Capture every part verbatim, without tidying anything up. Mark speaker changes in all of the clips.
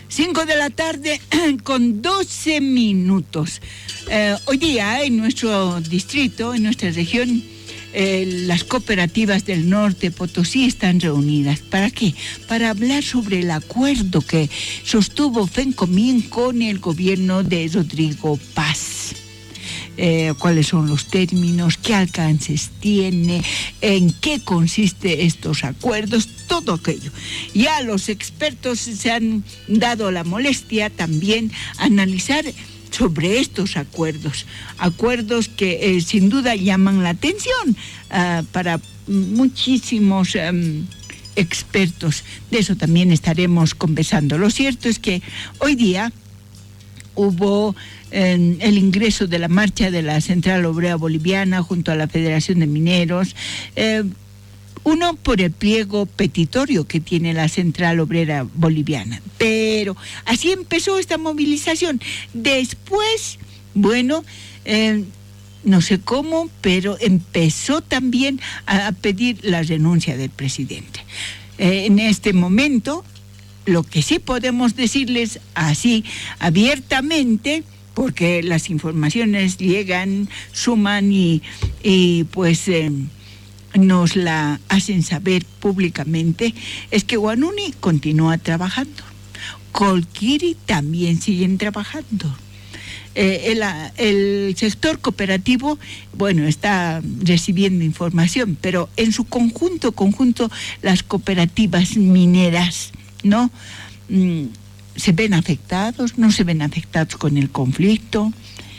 Speaker 1: Cinco de la tarde con doce minutos. Eh, hoy día en nuestro distrito, en nuestra región, eh, las cooperativas del norte Potosí están reunidas. ¿Para qué? Para hablar sobre el acuerdo que sostuvo FENCOMIN con el gobierno de Rodrigo Paz. Eh, cuáles son los términos, qué alcances tiene, en qué consiste estos acuerdos, todo aquello. Ya los expertos se han dado la molestia también analizar sobre estos acuerdos, acuerdos que eh, sin duda llaman la atención uh, para muchísimos um, expertos. De eso también estaremos conversando. Lo cierto es que hoy día hubo eh, el ingreso de la marcha de la Central Obrera Boliviana junto a la Federación de Mineros, eh, uno por el pliego petitorio que tiene la Central Obrera Boliviana. Pero así empezó esta movilización. Después, bueno, eh, no sé cómo, pero empezó también a pedir la renuncia del presidente. Eh, en este momento, lo que sí podemos decirles así abiertamente, porque las informaciones llegan, suman y, y pues eh, nos la hacen saber públicamente, es que Guanuni continúa trabajando. Colquiri también siguen trabajando. Eh, el, el sector cooperativo, bueno, está recibiendo información, pero en su conjunto, conjunto, las cooperativas mineras, ¿no? Mm, ¿se ven afectados? ¿No se ven afectados con el conflicto?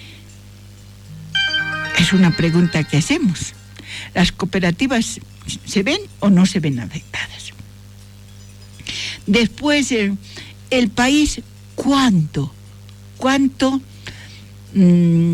Speaker 1: Es una pregunta que hacemos. ¿Las cooperativas se ven o no se ven afectadas? Después, eh, el país, ¿cuánto? ¿Cuánto mm,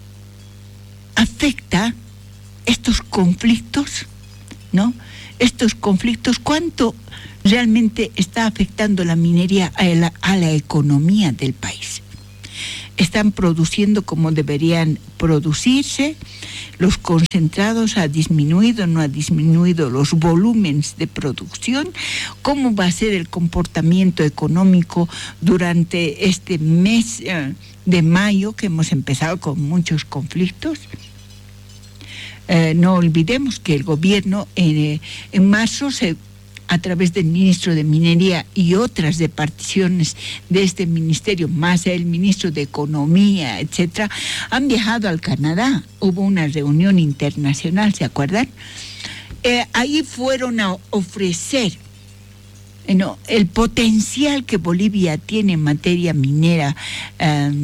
Speaker 1: afecta estos conflictos? ¿No? Estos conflictos, ¿cuánto realmente está afectando la minería a la, a la economía del país? ¿Están produciendo como deberían producirse? ¿Los concentrados ha disminuido, no ha disminuido los volúmenes de producción? ¿Cómo va a ser el comportamiento económico durante este mes eh, de mayo, que hemos empezado con muchos conflictos? Eh, no olvidemos que el gobierno eh, en marzo se a través del ministro de Minería y otras departiciones de este ministerio, más el ministro de Economía, etcétera, han viajado al Canadá. Hubo una reunión internacional, ¿se acuerdan? Eh, ahí fueron a ofrecer eh, no, el potencial que Bolivia tiene en materia minera, eh,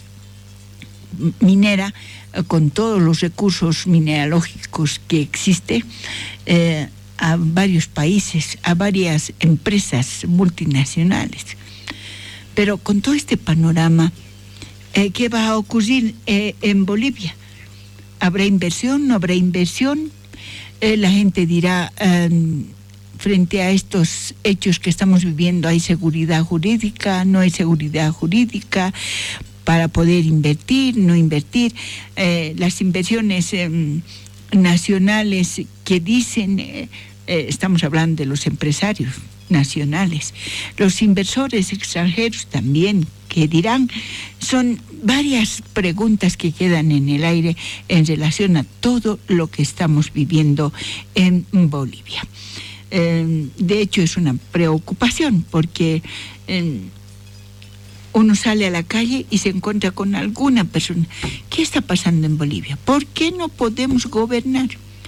Speaker 1: minera, eh, con todos los recursos mineralógicos que existe, eh, a varios países, a varias empresas multinacionales. Pero con todo este panorama, eh, ¿qué va a ocurrir eh, en Bolivia? ¿Habrá inversión? ¿No habrá inversión? Eh, la gente dirá, eh, frente a estos hechos que estamos viviendo, ¿hay seguridad jurídica? ¿No hay seguridad jurídica para poder invertir, no invertir? Eh, las inversiones eh, nacionales que dicen... Eh, Eh, estamos hablando de los empresarios nacionales, los inversores extranjeros también, que dirán, son varias preguntas que quedan en el aire en relación a todo lo que estamos viviendo en Bolivia. Eh, de hecho, es una preocupación porque eh, uno sale a la calle y se encuentra con alguna persona. ¿Qué está pasando en Bolivia? ¿Por qué no podemos gobernar?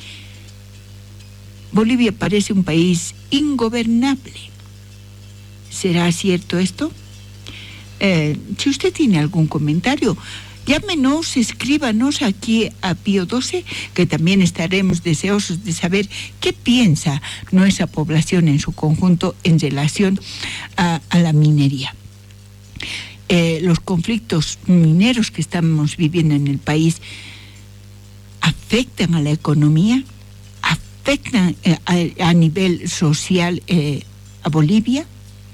Speaker 1: Bolivia parece un país ingobernable. ¿Será cierto esto? Eh, si usted tiene algún comentario, llámenos, escríbanos aquí a Pío doce, que también estaremos deseosos de saber qué piensa nuestra población en su conjunto en relación a, a la minería. Eh, los conflictos mineros que estamos viviendo en el país afectan a la economía, afectan eh, a, a nivel social eh, a Bolivia.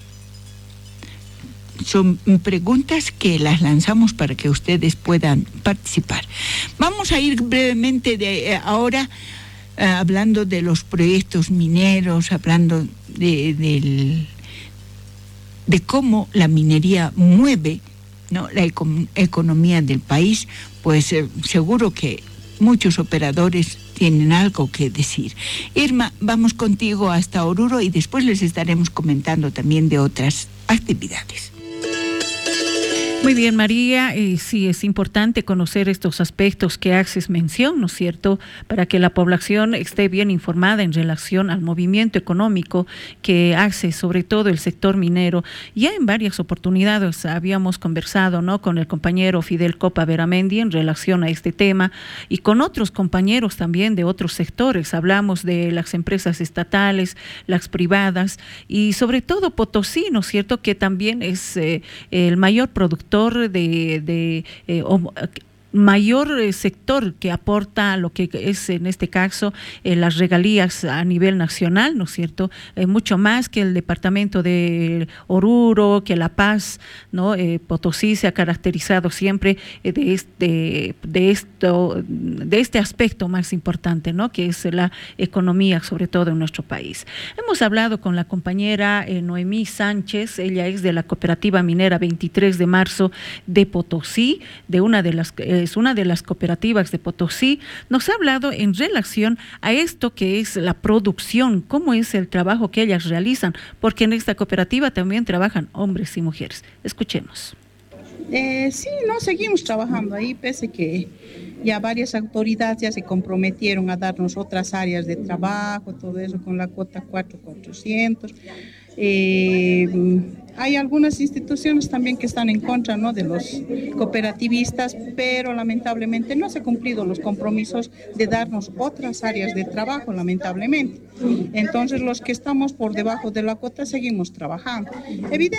Speaker 1: Son preguntas que las lanzamos para que ustedes puedan participar. Vamos a ir brevemente de eh, ahora eh, hablando de los proyectos mineros, hablando de, del de cómo la minería mueve, ¿no?, la econ- economía del país, pues eh, seguro que muchos operadores tienen algo que decir. Irma, vamos contigo hasta Oruro y después les estaremos comentando también de otras actividades.
Speaker 2: Muy bien, María, eh, sí es importante conocer estos aspectos que haces mención, ¿no es cierto?, para que la población esté bien informada en relación al movimiento económico que hace sobre todo el sector minero. Ya en varias oportunidades habíamos conversado, ¿no?, con el compañero Fidel Copa Veramendi en relación a este tema y con otros compañeros también de otros sectores. Hablamos de las empresas estatales, las privadas y sobre todo Potosí, ¿no es cierto?, que también es eh, el mayor productor de, de eh, o, mayor eh, sector que aporta lo que es en este caso eh, las regalías a nivel nacional, ¿no es cierto?, eh, mucho más que el departamento de Oruro, que La Paz, ¿no? Eh, Potosí se ha caracterizado siempre eh, de este de esto de este aspecto más importante, ¿no?, que es la economía, sobre todo en nuestro país. Hemos hablado con la compañera eh, Noemí Sánchez, ella es de la cooperativa minera veintitrés de marzo de Potosí, de una de las eh, es una de las cooperativas de Potosí. Nos ha hablado en relación a esto que es la producción, cómo es el trabajo que ellas realizan, porque en esta cooperativa también trabajan hombres y mujeres. Escuchemos.
Speaker 3: Eh, sí, no, seguimos trabajando ahí, pese que ya varias autoridades ya se comprometieron a darnos otras áreas de trabajo, todo eso con la cuota cuatro mil cuatrocientos. Eh, hay algunas instituciones también que están en contra, ¿no?, de los cooperativistas, pero lamentablemente no se han cumplido los compromisos de darnos otras áreas de trabajo, lamentablemente. Entonces los que estamos por debajo de la cuota seguimos trabajando. Evidentemente,